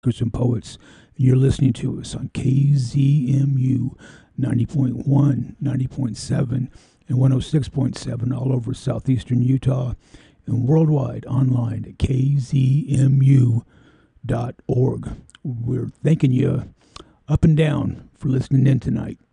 Makers and Poets. You're listening to us on KZMU 90.1, 90.7, and 106.7 all over southeastern Utah and worldwide online at kzmu.org. We're thanking you up and down for listening in tonight.